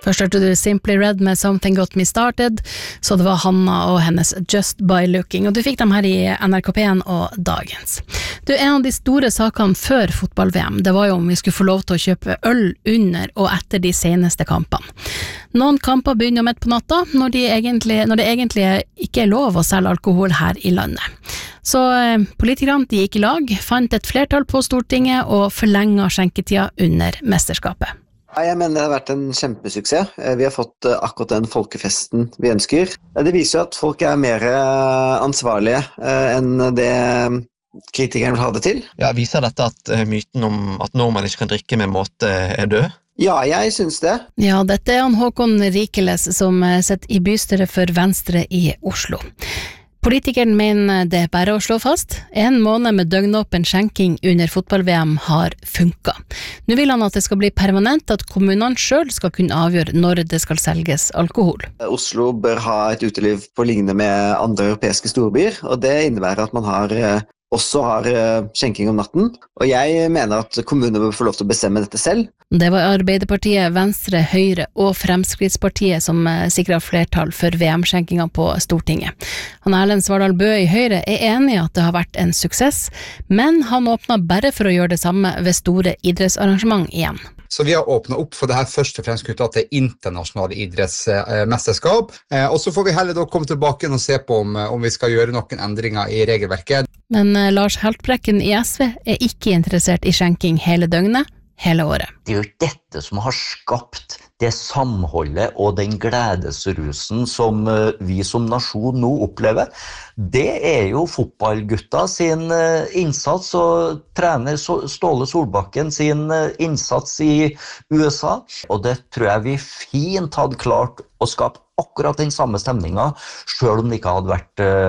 Først hørte du Simply Red med Something Got Me Started, så det var Hanna og hennes Just By Looking, og du fikk dem her i NRK P1 og Dagens. Du, en av de store sakene før fotball-VM, det var jo om vi skulle få lov til å kjøpe øl under og etter de seneste kampene. Noen kamper begynner midt på natta, når det egentlig ikke er lov å selge alkohol her i landet. Så politikerne de gikk i lag, fant et flertall på Stortinget og forlenget skjenketida under mesterskapet. Jeg mener det har vært en kjempesuksess. Vi har fått akkurat den folkefesten vi ønsker. Det viser jo at folk er mer ansvarlige enn det kritikerne vil ha det til. Ja, viser dette at myten om at nordmenn ikke kan drikke med måte er død? Ja, jeg synes det. Ja, dette er han Håkon Rikeles som sitter i bystyret for Venstre i Oslo. Politikeren mener det er bare å slå fast. En måned med døgnåpen skjenking under fotball-VM har funket. Nå vil han at det skal bli permanent at kommunene selv skal kunne avgjøre når det skal selges alkohol. Oslo bør ha et uteliv på lignende med andre europeiske storbyer, og det innebærer at man også har skjenking om natten. Og jeg mener at kommunene bør få lov til å bestemme dette selv. Det var Arbeiderpartiet, Venstre, Høyre og Fremskrittspartiet som sikret flertall for VM-skjenkinga på Stortinget. Erlend Svardal Bøe i Høyre er enig i at det har vært en suksess, men han åpnet bare for å gjøre det samme ved store idrettsarrangement igjen. Så vi har åpnet opp for det her først og fremst knyttet til internasjonale idrettsmesterskap, og så får vi heller da komme tilbake og se på om vi skal gjøre noen endringer i regelverket. Men Lars Heltbrekken i SV er ikke interessert i skjenking hele døgnet, hele året. Det er jo dette som har skapt det samholdet og den gledesrusen som vi som nasjon nå opplever. Det er jo fotballgutta sin innsats og trener Ståle Solbakken sin innsats i USA. Og det tror jeg vi fint hadde klart å skape akkurat den samme stemninga, selv om det ikke hadde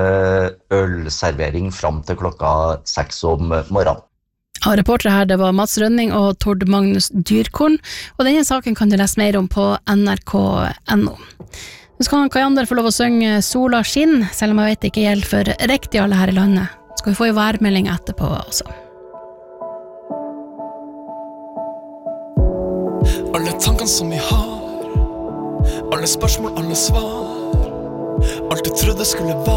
vært ølservering fram til klokka 6 om morgenen. Ja, reportere her, det var Mats Rønning og Tord Magnus Dyrkorn, og denne saken kan du lese mer om på nrk.no. Nå skal han Kajander få lov å synge Sola skinn, selv om jeg vet det ikke gjelder for riktig alle her i landet. Skal vi få en værmelding etterpå også. Alle tankene som vi har, alle spørsmål, alle svar, alt jeg trodde skulle være